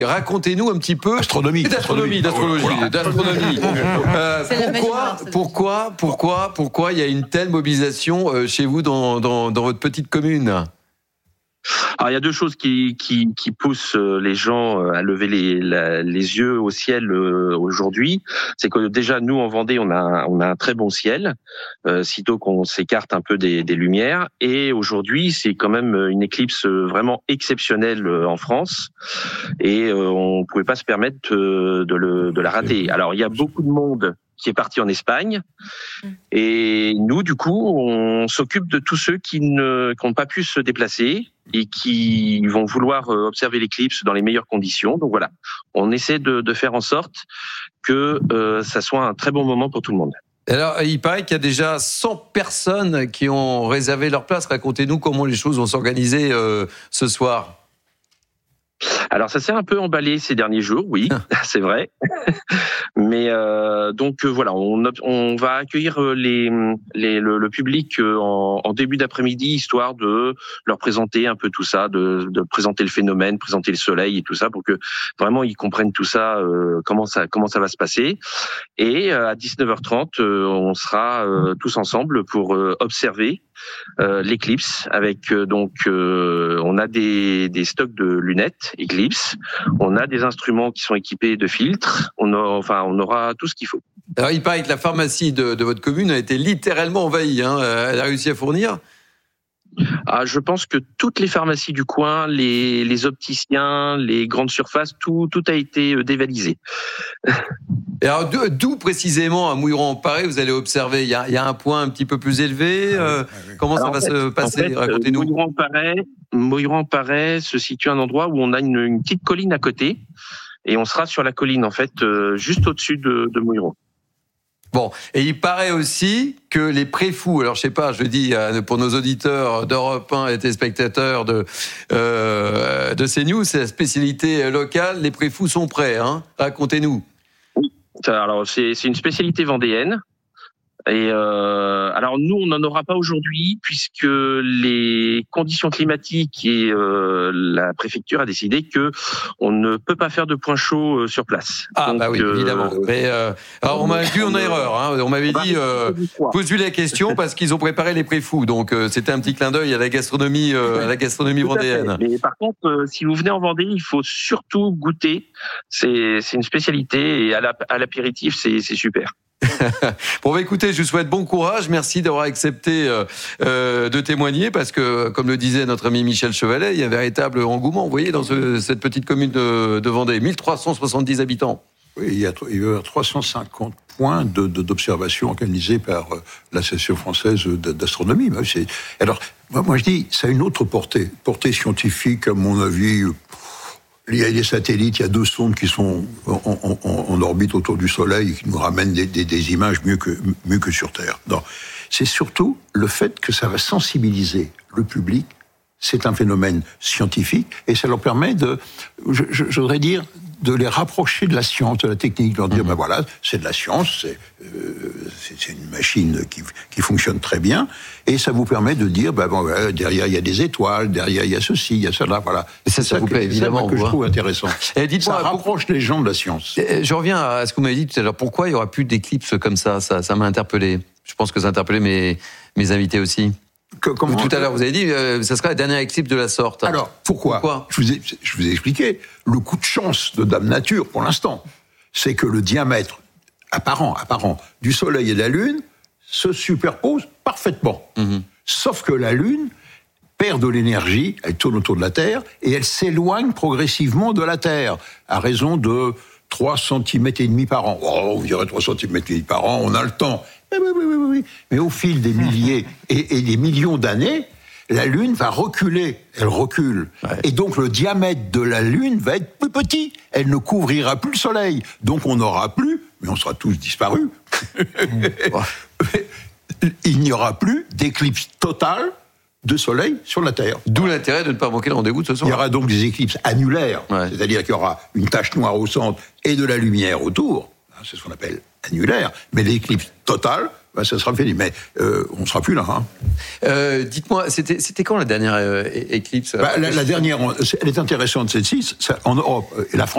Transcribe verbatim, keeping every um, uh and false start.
Racontez-nous un petit peu. Astronomie. D'astronomie, d'astrologie, voilà. d'astronomie. euh, pourquoi, pourquoi, pourquoi, pourquoi il y a une telle mobilisation euh, chez vous dans, dans, dans votre petite commune ? Alors, il y a deux choses qui, qui, qui poussent les gens à lever les, la, les yeux au ciel aujourd'hui. C'est que déjà, nous, en Vendée, on a, on a un très bon ciel, euh, sitôt qu'on s'écarte un peu des, des lumières. Et aujourd'hui, c'est quand même une éclipse vraiment exceptionnelle en France. Et euh, on ne pouvait pas se permettre de, de, le, de la rater. Alors, il y a beaucoup de monde qui est parti en Espagne. Et nous, du coup, on s'occupe de tous ceux qui ne qui n'ont pas pu se déplacer et qui vont vouloir observer l'éclipse dans les meilleures conditions. Donc voilà, on essaie de, de faire en sorte que euh, ça soit un très bon moment pour tout le monde. Alors, il paraît qu'il y a déjà cent personnes qui ont réservé leur place. Racontez-nous comment les choses vont s'organiser euh, ce soir. Alors ça s'est un peu emballé ces derniers jours, oui, c'est vrai. Mais euh, donc euh, voilà, on, on va accueillir les, les, le, le public en, en début d'après-midi, histoire de leur présenter un peu tout ça, de, de présenter le phénomène, présenter le soleil et tout ça, pour que vraiment ils comprennent tout ça, euh, comment ça comment ça va se passer. Et euh, à dix-neuf heures trente, euh, on sera euh, tous ensemble pour euh, observer euh, l'éclipse. Avec euh, donc, euh, on a des, des stocks de lunettes Eclipse, on a des instruments qui sont équipés de filtres, on a, enfin on aura tout ce qu'il faut. Alors il paraît que la pharmacie de, de votre commune a été littéralement envahie, hein. Elle a réussi à fournir ? Ah, je pense que toutes les pharmacies du coin, les, les opticiens, les grandes surfaces, tout, tout a été dévalisé. Et alors d'où précisément à Mouilleron-en-Paré vous allez observer ? Il y a, il y a un point un petit peu plus élevé. Euh, comment alors, ça va fait, se passer ? En fait, racontez-nous. Mouilleron-en-Paré, Mouilleron-en-Paré se situe un endroit où on a une, une petite colline à côté, et on sera sur la colline en fait, euh, juste au-dessus de, de Mouilleron. Bon, et il paraît aussi que les préfous, alors je sais pas, je le dis pour nos auditeurs d'Europe un et téléspectateurs de euh, de CNews, c'est la spécialité locale, les préfous sont prêts, hein ? Racontez-nous. Oui, alors c'est c'est une spécialité vendéenne. Et euh, alors nous, on n'en aura pas aujourd'hui puisque les conditions climatiques et euh, la préfecture a décidé que on ne peut pas faire de point chaud sur place. Ah Donc, bah oui, euh, évidemment. Mais euh, alors on m'a dit en erreur. Hein. On m'avait dit euh, posez la question parce qu'ils ont préparé les préfous. Donc euh, c'était un petit clin d'œil à la gastronomie, euh, à la gastronomie vendéenne. Mais par contre, euh, si vous venez en Vendée, il faut surtout goûter. C'est c'est une spécialité et à, la, à l'apéritif, c'est c'est super. Bon, bah, écoutez, je vous souhaite bon courage. Merci d'avoir accepté euh, euh, de témoigner parce que, comme le disait notre ami Michel Chevalet, il y a un véritable engouement, vous voyez, dans ce, cette petite commune de, de Vendée. mille trois cent soixante-dix habitants. Oui, il y a, il y a trois cent cinquante points de, de, d'observation organisés par euh, l'Association française d'astronomie. C'est, alors, moi, moi je dis, ça a une autre portée, portée scientifique, à mon avis. Il y a des satellites, il y a deux sondes qui sont en, en, en orbite autour du Soleil et qui nous ramènent des, des, des images mieux que, mieux que sur Terre. Non. C'est surtout le fait que ça va sensibiliser le public. C'est un phénomène scientifique et ça leur permet de, je, je, je voudrais dire, de les rapprocher de la science, de la technique, de leur dire, mmh. ben voilà, c'est de la science, c'est, euh, c'est, c'est une machine qui, qui fonctionne très bien, et ça vous permet de dire, ben bon, ben, derrière il y a des étoiles, derrière il y a ceci, il y a cela, voilà. Et ça, ça, ça vous plaît, évidemment. C'est ça que je trouve intéressant. Et dites-moi, ça rapproche pour... les gens de la science. Je reviens à ce que vous m'avez dit tout à l'heure. Pourquoi il n'y aura plus d'éclipses comme ça, ça Ça m'a interpellé. Je pense que ça a interpellé mes, mes invités aussi. Que, comment, tout à l'heure, vous avez dit, euh, ça sera la dernière éclipse de la sorte. Alors, pourquoi, pourquoi je, vous ai, je vous ai expliqué. Le coup de chance de Dame Nature, pour l'instant, c'est que le diamètre apparent, apparent du Soleil et de la Lune se superpose parfaitement. Mm-hmm. Sauf que la Lune perd de l'énergie, elle tourne autour de la Terre, et elle s'éloigne progressivement de la Terre, à raison de trois centimètres et demi par an. Oh, on dirait trois centimètres et demi par an, on a le temps. Oui, oui, oui, oui. Mais au fil des milliers et, et des millions d'années, la Lune va reculer. Elle recule. Ouais. Et donc, le diamètre de la Lune va être plus petit. Elle ne couvrira plus le Soleil. Donc, on n'aura plus, mais on sera tous disparus. Il n'y aura plus d'éclipse totale de Soleil sur la Terre. D'où l'intérêt de ne pas manquer le rendez-vous de ce soir. Il y aura donc des éclipses annulaires. Ouais. C'est-à-dire qu'il y aura une tache noire au centre et de la lumière autour. C'est ce qu'on appelle annulaire, mais l'éclipse totale, ben, ça sera fini. Mais euh, on ne sera plus là. Hein. Euh, dites-moi, c'était, c'était quand la dernière euh, éclipse ? Ben, la, la dernière, elle est intéressante, celle-ci. En Europe, et la France